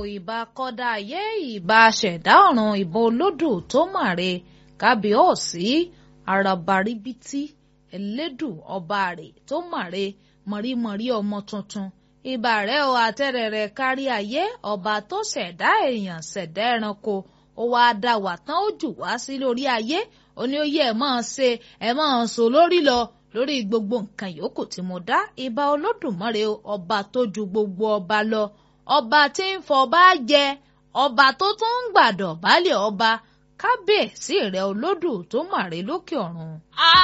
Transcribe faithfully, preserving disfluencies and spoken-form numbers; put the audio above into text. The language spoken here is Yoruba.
ìbà kọ́dá ayé ìbà ṣẹ̀dá ọ̀run ìbà olódù tó màre kábíọ́ọ̀sì arabaribiti elédù ọba rẹ̀ tó màre mọ̀rímọ̀rí ọmọ tuntun ìbà rẹ̀ o àtẹ̀rẹ̀rẹ̀ kárí ayé ọba tó ṣẹ̀dá èèyàn ṣẹ̀dá ẹranko ó wá dá wà tán ó jù wá sí lórí ayé ó ní ó yẹ ẹ máa ṣe ẹ máa sọ lórí lọ lórí gbogbo nǹkan yòókù tí mo dá ìbà olódùmarè ọba tó ju gbogbo ọba lọ ọba tí ń fọba jẹ ọba tó tún ń gbàdọ̀ bálẹ̀ ọba kábíyèsí rẹ̀ olódù tó màre lókè ọ̀run.